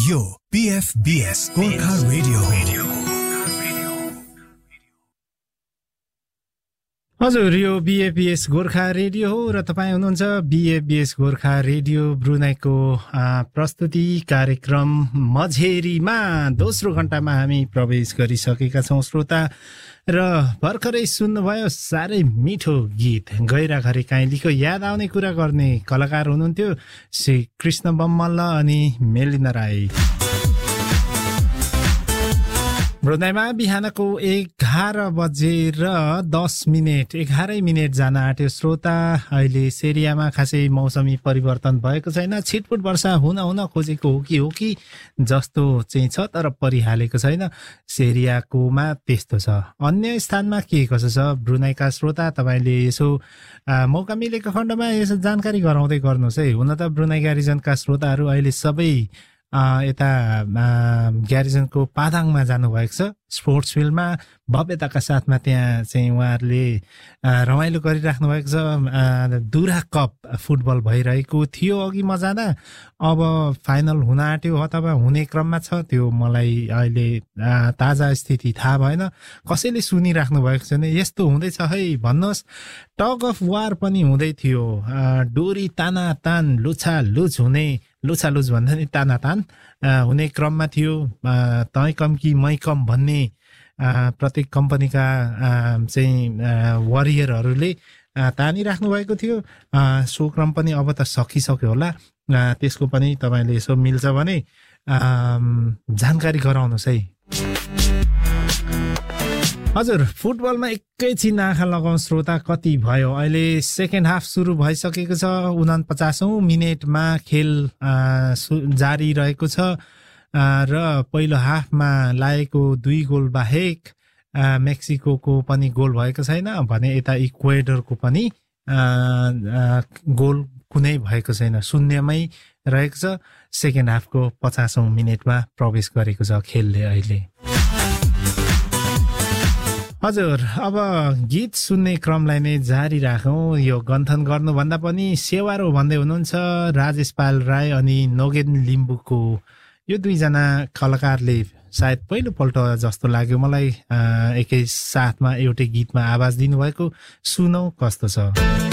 यो PFBS Gorkha radio हजुर यो BFBS गोर्खा रेडियो हो र तपाईं हुनुहुन्छ BFBS गोर्खा रेडियो ब्रुनाईको प्रस्तुति कार्यक्रम मझेरीमा दोस्रो घण्टामा हामी प्रवेश गरिसकेका छौं श्रोता र भर्खरै सुन्नुभयो साह्रै मिठो गीत गैरा घरे काइलीको याद आउने कुरा गर्ने कलाकार हुनुहुन्थ्यो श्री कृष्ण बम्मल्ल अनि मेलिना राई। ब्रुनाईमा बिहानको 11:10 मिनेट जान आँट्यो श्रोता। अहिले सेरियामा खासै मौसमी परिवर्तन भएको छैन, छिटपुट वर्षा हुन खोजेको हो कि जस्तो चाहिँ छ, तर परिहालेको छैन। सेरियाकोमा त्यस्तो छ। अन्य स्थानमा के कसो छ ब्रुनाईका श्रोता, तपाईले यसो मौका मिलेको खण्डमा यसो जानकारी गराउँदै गर्नुहोस् है। हुन त ब्रुनाई ग्यारिजनका श्रोताहरू अहिले सबै यता ग्यारिजनको पादाङमा जानुभएको छ। स्पोर्ट्स फिल्डमा भव्यताका साथमा त्यहाँ चाहिँ उहाँहरूले रमाइलो गरिराख्नु भएको छ। दुरा कप फुटबल भइरहेको थियो अघि म जाँदा, अब फाइनल हुन आँट्यो अथवा हुने क्रममा छ, त्यो मलाई अहिले ताजा स्थिति थाहा भएन। कसैले सुनिराख्नु भएको छैन, यस्तो हुँदैछ है भन्नुहोस्। टग अफ वार पनि हुँदै थियो, डोरी तानातान लुछालुछ हुने, लुछालुछ भन्दा नि तानातान हुने क्रममा थियो। तँ कम कि मै कम भन्ने प्रत्येक कम्पनीका चाहिँ वरियरहरूले तानिराख्नु भएको थियो। सो क्रम पनि अब त सकिसक्यो होला, त्यसको पनि तपाईँले यसो मिल्छ भने जानकारी गराउनुहोस् है। हजुर फुटबलमा एकैछिन आँखा लगाउँ श्रोता, कति भयो अहिले सेकेन्ड हाफ सुरु भइसकेको छ। 49औं मिनेटमा खेल जारी रहेको छ र पहिलो हाफमा लागेको 2 गोल बाहेक मेक्सिको पनि गोल भएको छैन भने यता इक्वेडरको पनि गोल कुनै भएको छैन, शून्यमै रहेको छ। सेकेन्ड हाफको 50औं मिनेटमा प्रवेश गरेको छ खेलले अहिले। हजुर अब गीत सुन्ने क्रमलाई नै जारी राखौं। यो गन्थन गर्नुभन्दा पनि सेवारो भन्दै हुनुहुन्छ राजेश पाल राई अनि नोगेन लिम्बुको। यो दुईजना कलाकारले सायद पहिलोपल्ट जस्तो लाग्यो मलाई एकै साथमा एउटै गीतमा आवाज दिनुभएको। सुनौ कस्तो छ।